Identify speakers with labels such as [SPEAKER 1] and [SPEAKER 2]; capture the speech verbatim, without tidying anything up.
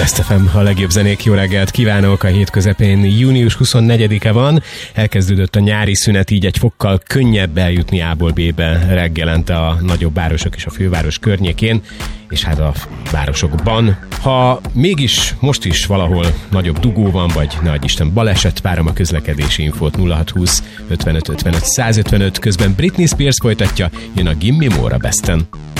[SPEAKER 1] Best ef em, a legjobb zenék, jó reggelt kívánok! A hét közepén június huszonnegyedike van, elkezdődött a nyári szünet, így egy fokkal könnyebb eljutni A-ból B-be reggelente a nagyobb városok és a főváros környékén, és hát a városokban. Ha mégis most is valahol nagyobb dugó van, vagy ne adj Isten baleset, várom a közlekedési infót nulla hat húsz ötvenöt ötvenöt százötvenöt, közben Britney Spears folytatja, jön a Gimme More a Besten.